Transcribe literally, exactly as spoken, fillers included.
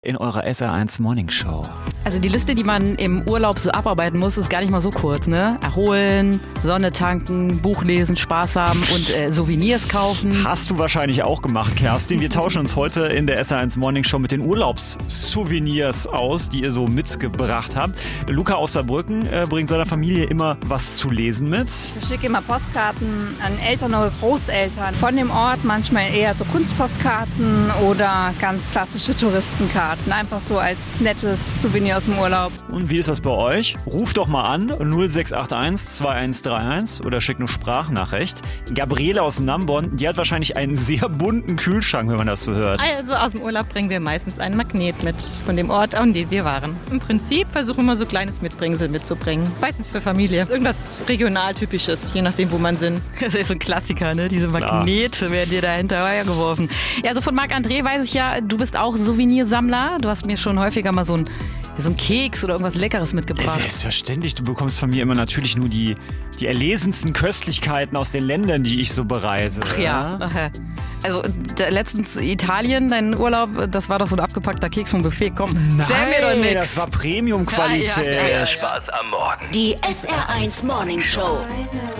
in eurer S R eins Morning Show. Also die Liste, die man im Urlaub so abarbeiten muss, ist gar nicht mal so kurz, ne? Erholen, Sonne tanken, Buch lesen, Spaß haben und äh, Souvenirs kaufen. Hast du wahrscheinlich auch gemacht, Kerstin. Wir tauschen uns heute in der S R eins Morning Show mit den Urlaubssouvenirs aus, die ihr so mitgebracht habt. Luca aus Saarbrücken äh, bringt seiner Familie immer was zu lesen mit. Ich schicke immer Postkarten an Eltern oder Großeltern von dem Ort, manchmal eher so Kunstpostkarten oder ganz klassische Touristenkarten. Einfach so als nettes Souvenir aus dem Urlaub. Und wie ist das bei euch? Ruft doch mal an null sechs acht eins zwei eins drei eins oder schickt eine Sprachnachricht. Gabriele aus Nambon, die hat wahrscheinlich einen sehr bunten Kühlschrank, wenn man das so hört. Also aus dem Urlaub bringen wir meistens einen Magnet mit von dem Ort, an dem wir waren. Im Prinzip versuchen wir so kleines Mitbringsel mitzubringen. Meistens für Familie. Irgendwas regionaltypisches, je nachdem, wo man sind. Das ist so ein Klassiker, ne? Diese Magnete werden dir da hinterher geworfen. Ja, also von Marc-André weiß ich ja, du bist auch Souvenirsammler. Du hast mir schon häufiger mal so ein, so ein Keks oder irgendwas Leckeres mitgebracht. Selbstverständlich, du bekommst von mir immer natürlich nur die, die erlesensten Köstlichkeiten aus den Ländern, die ich so bereise. Ach ja, ach ja. Also der, letztens Italien, dein Urlaub, das war doch so ein abgepackter Keks vom Buffet. Komm, Nein, mir doch nix. Das war Premium-Qualität. Ja, ja, ja, ja. Spaß am Morgen. Die S R eins Morning Show.